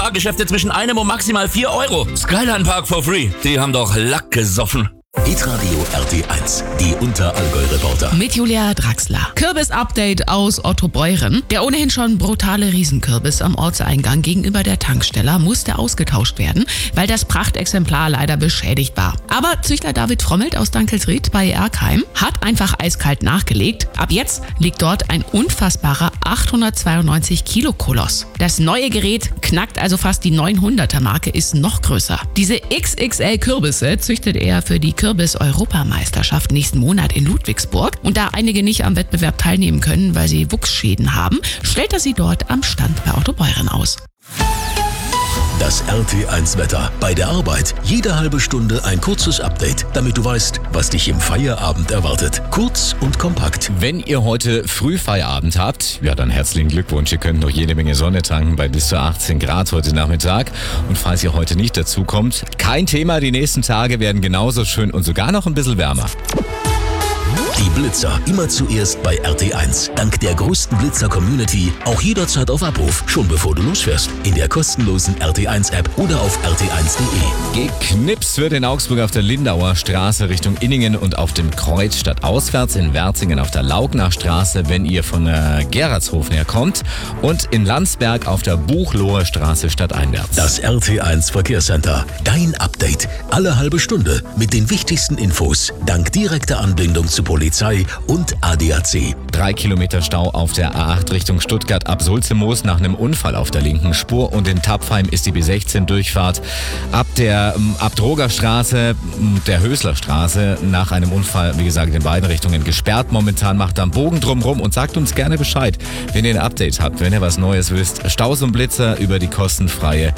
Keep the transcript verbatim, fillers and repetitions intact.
Fahrgeschäfte zwischen einem und maximal vier Euro. Skyline Park for free. Die haben doch Lack gesoffen. Hitradio R T eins, die Unterallgäu-Reporter. Mit Julia Draxler. Kürbis-Update aus Ottobeuren. Der ohnehin schon brutale Riesenkürbis am Ortseingang gegenüber der Tankstelle musste ausgetauscht werden, weil das Prachtexemplar leider beschädigt war. Aber Züchter David Frommelt aus Dankelsried bei Erkheim hat einfach eiskalt nachgelegt. Ab jetzt liegt dort ein unfassbarer achthundertzweiundneunzig Kilo Koloss. Das neue Gerät knackt also fast die neunhunderter Marke, ist noch größer. Diese X X L-Kürbisse züchtet er für die Kürbis-Europameisterschaft nächsten Monat in Ludwigsburg. Und da einige nicht am Wettbewerb teilnehmen können, weil sie Wuchsschäden haben, stellt er sie dort am Stand bei Ottobeuren aus. Das R T eins Wetter. Bei der Arbeit jede halbe Stunde ein kurzes Update, damit du weißt, was dich im Feierabend erwartet. Kurz und kompakt. Wenn ihr heute früh Feierabend habt, ja dann herzlichen Glückwunsch. Ihr könnt noch jede Menge Sonne tanken bei bis zu achtzehn Grad heute Nachmittag. Und falls ihr heute nicht dazu kommt, kein Thema, die nächsten Tage werden genauso schön und sogar noch ein bisschen wärmer. Die Blitzer immer zuerst bei R T eins. Dank der größten Blitzer-Community auch jederzeit auf Abruf, schon bevor du losfährst. In der kostenlosen R T eins App oder auf r t eins punkt de. Geknipst wird in Augsburg auf der Lindauer Straße Richtung Inningen und auf dem Kreuz stadtauswärts, in Werzingen auf der Laugnachstraße, wenn ihr von äh, Gerardshofen her kommt, und in Landsberg auf der Buchloher Straße stadteinwärts. Das R T eins Verkehrscenter. Dein Update. Alle halbe Stunde mit den wichtigsten Infos. Dank direkter Anbindung zu Polizei und A D A C. Drei Kilometer Stau auf der A acht Richtung Stuttgart ab Sulzemoos nach einem Unfall auf der linken Spur, und in Tapfheim ist die B sechzehn Durchfahrt ab der ähm, Abdrogerstraße, der Höslerstraße nach einem Unfall, wie gesagt, in beiden Richtungen gesperrt. Momentan macht da einen Bogen drumrum und sagt uns gerne Bescheid, wenn ihr ein Update habt, wenn ihr was Neues wisst. Staus und Blitzer über die kostenfreie